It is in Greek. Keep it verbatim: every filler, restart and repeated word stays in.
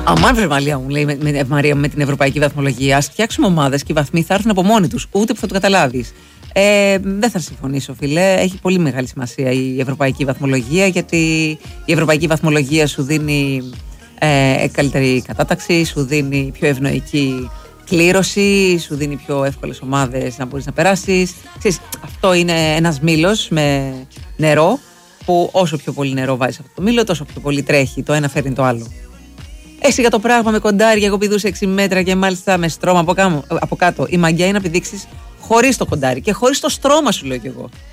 Αμάν βρε Μαρία μου, λέει με, με, Μαρία, με την ευρωπαϊκή βαθμολογία. Ας φτιάξουμε ομάδες και οι βαθμοί θα έρθουν από μόνοι τους. Ούτε που θα το καταλάβεις. Ε, δεν θα συμφωνήσω, φίλε. Έχει πολύ μεγάλη σημασία η ευρωπαϊκή βαθμολογία, γιατί η ευρωπαϊκή βαθμολογία σου δίνει ε, καλύτερη κατάταξη, σου δίνει πιο ευνοϊκή κλήρωση, σου δίνει πιο εύκολες ομάδες να μπορείς να περάσεις. Ξέρεις, αυτό είναι ένας μήλος με νερό, που όσο πιο πολύ νερό βάζεις αυτό το μήλο, τόσο πιο πολύ τρέχει. Το ένα φέρνει το άλλο. Εσύ για το πράγμα με κοντάρι, εγώ πηδούσα έξι μέτρα και μάλιστα με στρώμα από, κάμω, από κάτω. Η μαγιά είναι να πηδήξεις χωρίς το κοντάρι και χωρίς το στρώμα, σου λέω κι εγώ.